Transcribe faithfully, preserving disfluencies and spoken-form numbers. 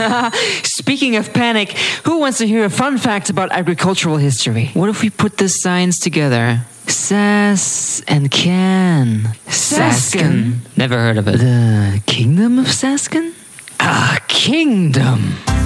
Speaking of panic, who wants to hear a fun fact about agricultural history? What if we put the signs together? Sas and Can. Sasken? Never heard of it. The Kingdom of Sasken? Ah, kingdom.